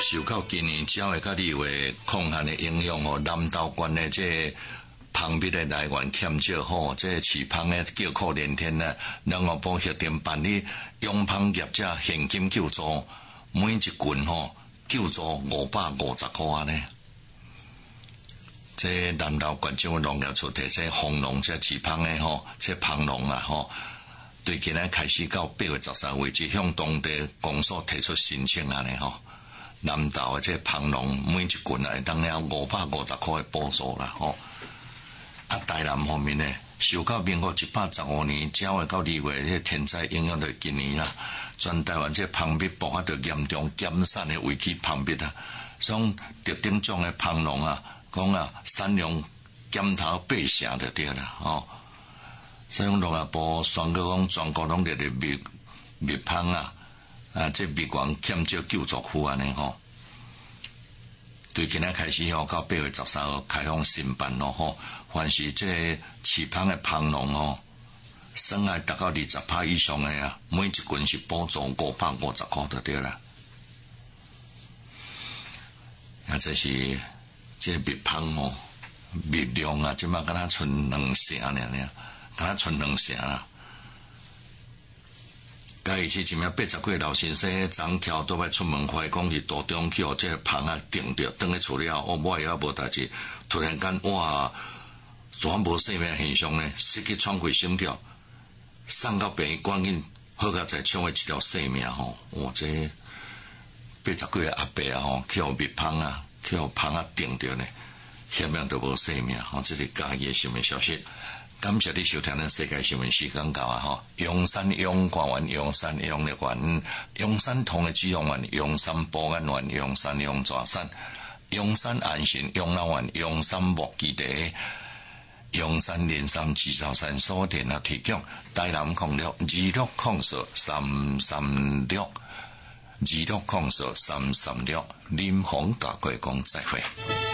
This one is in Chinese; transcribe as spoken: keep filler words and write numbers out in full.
受到今年鸟的甲立位抗旱的影响哦，南投县的这蜂蜜的来源欠少吼，这饲蜂的叫苦连天呢。农业部核定办理养蜂业者现金救助，每一群吼救助五百五十块安尼。这南投县政府农业处提醒蜂农这饲蜂的吼，这蜂农啊吼。对今仔开始到八月十三为止，向当地公所提出申请安尼吼。南投的这蜂农每一群啊，会当了五百五十块的补助啦吼。啊，台南方面呢，受到民国一百十五年鸟的到二月这天灾影响，到今年啦，全台湾这蜂蜜爆发着严重减产的危机，蜂蜜啊，所以特定种的蜂农啊，讲啊，产量减头八成就对啦吼。所以讲农业部宣告讲，全国拢列咧蜜蜜蜂啊，啊，这蜜源欠少救助区安尼吼。对今仔开始吼，到八月十三号开放申办咯吼。凡是这饲蜂的蜂农吼，生涯达到二十趴以上的啊，每一群是补助五百五十块就对啦。啊，这是这蜜蜂吼，蜜量啊，即马敢若剩两成尔尔。敢若剩两成啦，甲伊是前面八十几个老先生昨桥都要出门，怀疑讲是途中去互这个蜂啊叮着，倒去厝了，我我也无代志，突然间哇，全无生命现象呢，失去喘气心跳，送到病院赶紧好甲才抢回一条性命吼！哇，这八十几个阿伯啊吼，去互蜜蜂啊，去互蜂啊叮着呢，险命都无生命吼！这是家己的新闻消息。感谢你收听咱世界新闻时间到啊吼！阳山阳官员、阳山阳立员、阳山同的指挥员、阳山保安员、阳山阳抓山、阳山安信、阳老员、阳山木基地、阳山连山制造山所电啊提供台南控六二六控数三三六二六控数三三六，林鸿大贵讲再会。